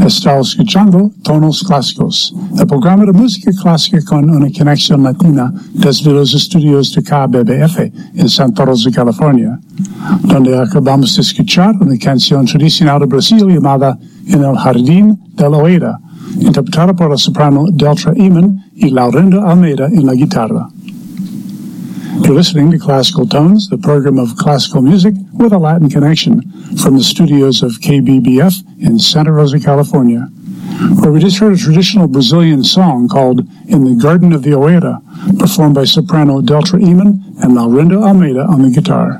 Está escuchando Tonos Clásicos, el programa de música clásica con una conexión latina desde los estudios de KBBF en Santa Rosa, California, donde acabamos de escuchar una canción tradicional de Brasil llamada En el Jardín de la Oeira, interpretada por la soprano Deltra Eamon y Laurindo Almeida en la guitarra. You're listening to Classical Tones, the program of classical music with a Latin connection from the studios of KBBF in Santa Rosa, California, where we just heard a traditional Brazilian song called In the Garden of the Oeira, performed by soprano Deltra Eamon and Laurindo Almeida on the guitar.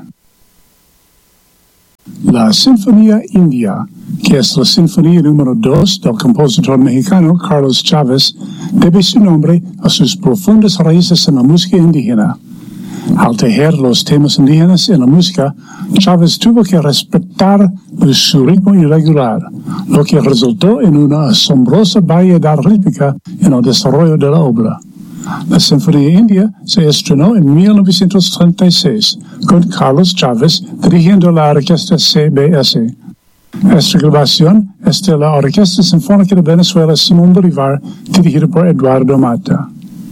La Sinfonía India, que es la sinfonía número 2 del compositor mexicano Carlos Chávez, debe su nombre a sus profundas raíces en la música indígena. Al tejer los temas indígenas en la música, Chávez tuvo que respetar su ritmo irregular, lo que resultó en una asombrosa variedad rítmica en el desarrollo de la obra. La Sinfonía India se estrenó en 1936 con Carlos Chávez dirigiendo la orquesta CBS. Esta grabación es de la Orquesta Sinfónica de Venezuela Simón Bolívar, dirigida por Eduardo Mata.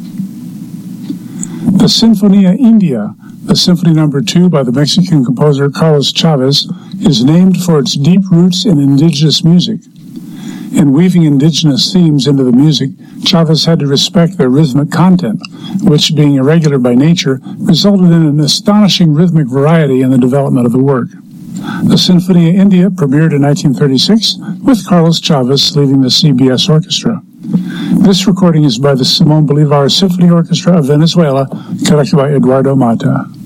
The Sinfonía India, the Symphony No. 2 by the Mexican composer Carlos Chávez, is named for its deep roots in indigenous music. In weaving indigenous themes into the music, Chávez had to respect their rhythmic content, which, being irregular by nature, resulted in an astonishing rhythmic variety in the development of the work. The Sinfonía India premiered in 1936, with Carlos Chávez leading the CBS Orchestra. This recording is by the Simón Bolívar Symphony Orchestra of Venezuela, conducted by Eduardo Mata.